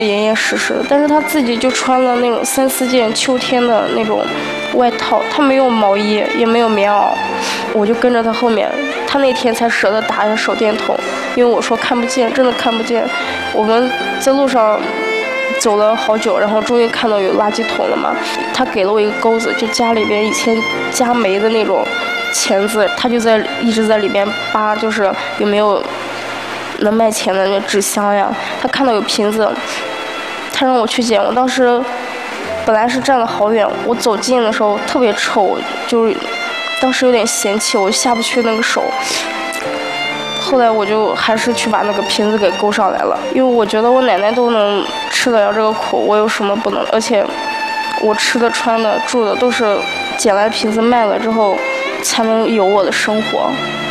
严严实实的，但是他自己就穿了那种3、4件秋天的那种外套，他没有毛衣，也没有棉袄，我就跟着他后面。他那天才舍得打着手电筒，因为我说看不见，真的看不见。我们在路上走了好久，然后终于看到有垃圾桶了嘛。他给了我一个钩子，就家里边以前加煤的那种钳子，他就一直在里边扒，就是有没有能卖钱的那纸箱呀。他看到有瓶子，他让我去捡。我当时本来是站得好远，我走近的时候特别臭，就是当时有点嫌弃，我下不去那个手。后来我就还是去把那个瓶子给勾上来了，因为我觉得我奶奶都能吃得了这个苦，我有什么不能？而且我吃的、穿的、住的都是捡来瓶子卖了之后才能有我的生活。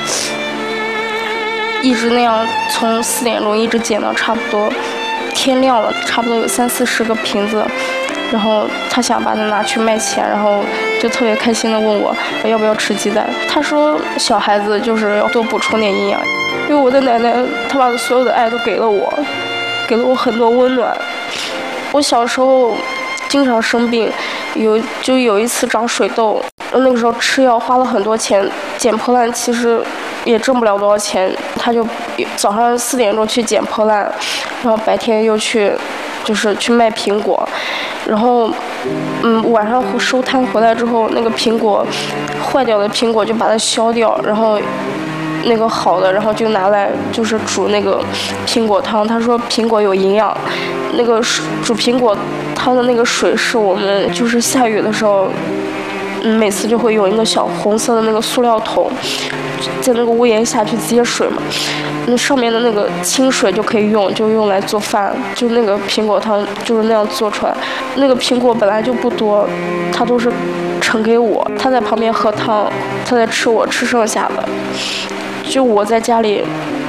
一直那样从4点钟一直捡到差不多天亮了，差不多有30、40个瓶子。然后他想把它拿去卖钱，然后就特别开心的问我要不要吃鸡蛋。他说小孩子就是要多补充点营养，因为我的奶奶她把所有的爱都给了我，给了我很多温暖。我小时候经常生病，有一次长水痘，那个时候吃药花了很多钱，捡破烂其实也挣不了多少钱。他就早上4点钟去捡破烂，然后白天又去卖苹果，然后晚上收摊回来之后，那个苹果坏掉的苹果就把它削掉，然后那个好的，然后就拿来就是煮那个苹果汤。他说苹果有营养，那个煮苹果汤的那个水是我们就是下雨的时候，每次就会有一个小红色的那个塑料桶，在那个屋檐下去接水嘛。那上面的那个清水就可以用，就用来做饭，就那个苹果汤就是那样做出来。那个苹果本来就不多，他都是盛给我，他在旁边喝汤，他在吃我吃剩下的。就我在家里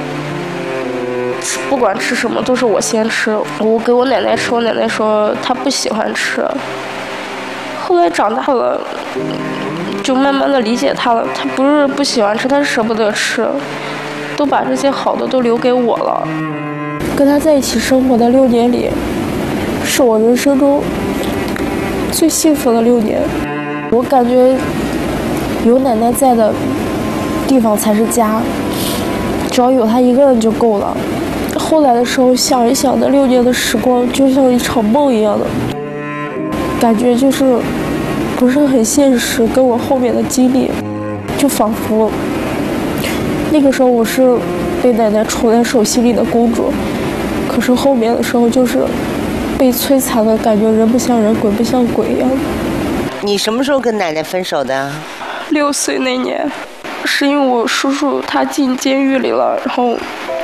不管吃什么都是我先吃，我给我奶奶吃，我奶奶说她不喜欢吃。后来长大了就慢慢的理解她了，她不是不喜欢吃，她是舍不得吃，都把这些好的都留给我了。跟她在一起生活的6年里，是我人生中最幸福的6年。我感觉有奶奶在的地方才是家，只要有她一个人就够了。后来的时候想一想，那6年的时光就像一场梦一样的感觉，就是不是很现实，跟我后面的经历就仿佛那个时候我是被奶奶宠在手心里的公主，可是后面的时候就是被摧残的感觉，人不像人，鬼不像鬼一样。 你什么时候跟奶奶分手的 ？6岁那年，是因为我叔叔他进监狱里了，然后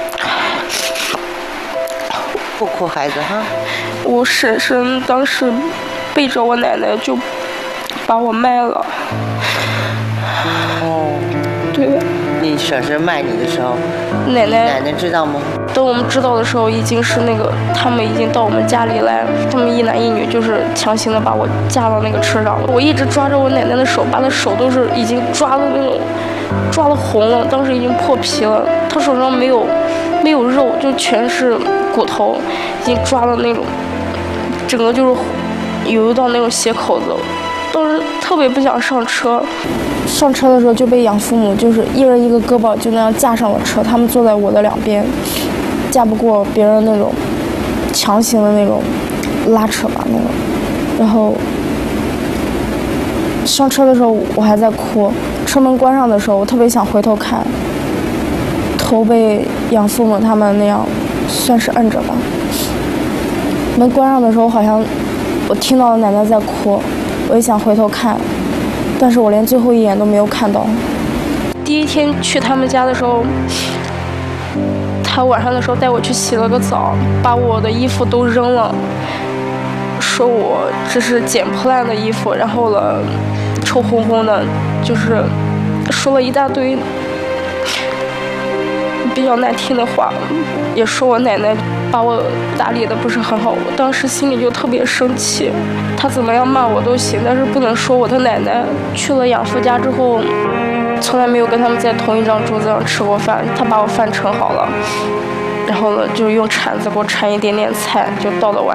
不哭孩子哈。 我婶婶当时背着我奶奶就把我卖了。 哦， 对。 你婶婶卖你的时候， 奶奶知道吗？ 等我们知道的时候，已经是他们已经到我们家里来，他们一男一女就是强行的把我架到那个车上。我一直抓着我奶奶的手，把她手都是已经抓得红了，当时已经破皮了。她手上没有肉，就全是骨头，已经抓了那种，整个就是有到那种血口子。当时特别不想上车，上车的时候就被养父母就是一人一个胳膊就那样架上了车，他们坐在我的2边，架不过别人那种强行的那种拉扯吧那种。然后上车的时候我还在哭，车门关上的时候我特别想回头看，头被养父母他们那样算是摁着吧。门关上的时候好像我听到奶奶在哭，我也想回头看，但是我连最后一眼都没有看到。第一天去他们家的时候，他晚上的时候带我去洗了个澡，把我的衣服都扔了，说我这是捡破烂的衣服，然后了臭烘烘的，就是说了一大堆比较难听的话，也说我奶奶把我打理的不是很好。我当时心里就特别生气，他怎么样骂我都行，但是不能说我的奶奶。去了养父家之后，从来没有跟他们在同一张桌子上吃过饭，他把我饭盛好了，然后呢就用铲子给我铲一点点菜，就倒了碗